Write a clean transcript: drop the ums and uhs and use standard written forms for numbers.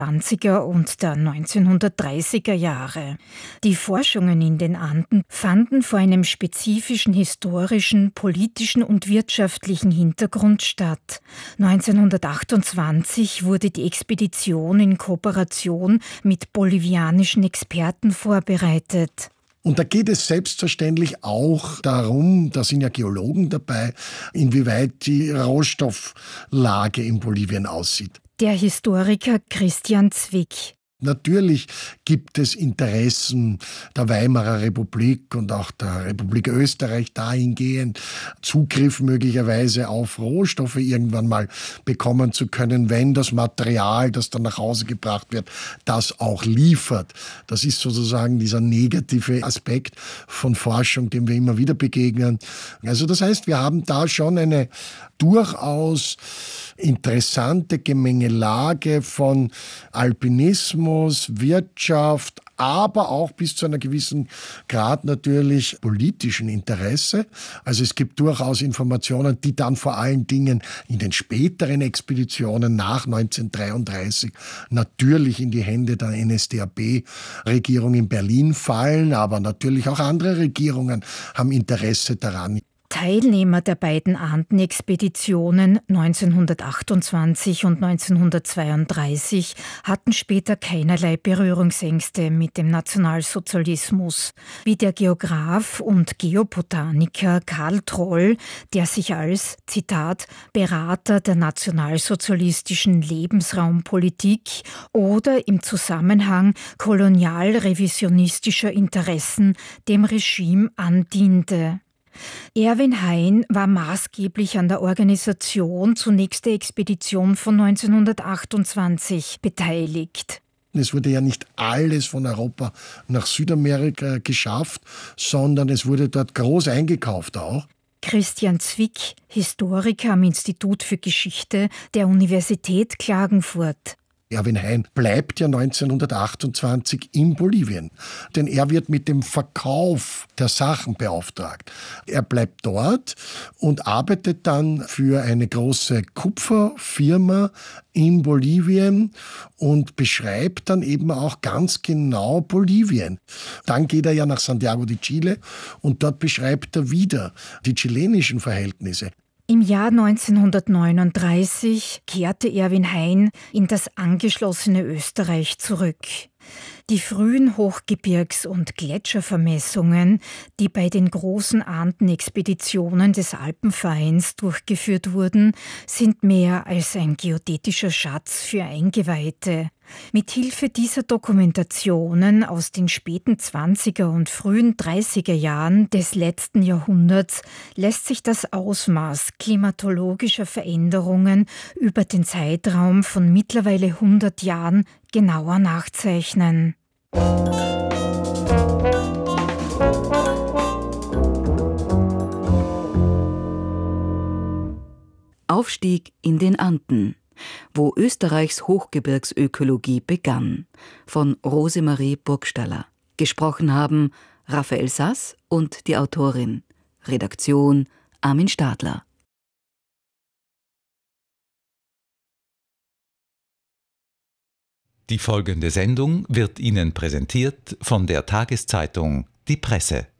1920er und der 1930er Jahre. Die Forschungen in den Anden fanden vor einem spezifischen historischen, politischen und wirtschaftlichen Hintergrund statt. 1928 wurde die Expedition in Kooperation mit bolivianischen Experten vorbereitet. Und da geht es selbstverständlich auch darum, da sind ja Geologen dabei, inwieweit die Rohstofflage in Bolivien aussieht. Der Historiker Christian Zwick. Natürlich gibt es Interessen der Weimarer Republik und auch der Republik Österreich dahingehend, Zugriff möglicherweise auf Rohstoffe irgendwann mal bekommen zu können, wenn das Material, das dann nach Hause gebracht wird, das auch liefert. Das ist sozusagen dieser negative Aspekt von Forschung, dem wir immer wieder begegnen. Also das heißt, wir haben da schon eine durchaus interessante Gemengelage von Alpinismus, Wirtschaft, aber auch bis zu einer gewissen Grad natürlich politischen Interesse. Also es gibt durchaus Informationen, die dann vor allen Dingen in den späteren Expeditionen nach 1933 natürlich in die Hände der NSDAP-Regierung in Berlin fallen, aber natürlich auch andere Regierungen haben Interesse daran. Teilnehmer der beiden Anden-Expeditionen 1928 und 1932 hatten später keinerlei Berührungsängste mit dem Nationalsozialismus, wie der Geograf und Geobotaniker Karl Troll, der sich als, Zitat, Berater der nationalsozialistischen Lebensraumpolitik oder im Zusammenhang kolonialrevisionistischer Interessen dem Regime andiente. Erwin Hein war maßgeblich an der Organisation zunächst der Expedition von 1928 beteiligt. Es wurde ja nicht alles von Europa nach Südamerika geschafft, sondern es wurde dort groß eingekauft auch. Christian Zwick, Historiker am Institut für Geschichte der Universität Klagenfurt. Erwin Hein bleibt ja 1928 in Bolivien, denn er wird mit dem Verkauf der Sachen beauftragt. Er bleibt dort und arbeitet dann für eine große Kupferfirma in Bolivien und beschreibt dann eben auch ganz genau Bolivien. Dann geht er ja nach Santiago de Chile und dort beschreibt er wieder die chilenischen Verhältnisse. Im Jahr 1939 kehrte Erwin Hein in das angeschlossene Österreich zurück. Die frühen Hochgebirgs- und Gletschervermessungen, die bei den großen Anden-Expeditionen des Alpenvereins durchgeführt wurden, sind mehr als ein geodätischer Schatz für Eingeweihte. Mithilfe dieser Dokumentationen aus den späten 20er und frühen 30er Jahren des letzten Jahrhunderts lässt sich das Ausmaß klimatologischer Veränderungen über den Zeitraum von mittlerweile 100 Jahren genauer nachzeichnen. Aufstieg in den Anden, wo Österreichs Hochgebirgsökologie begann, von Rosemarie Burgstaller. Gesprochen haben Raphael Sass und die Autorin. Redaktion Armin Stadler. Die folgende Sendung wird Ihnen präsentiert von der Tageszeitung Die Presse.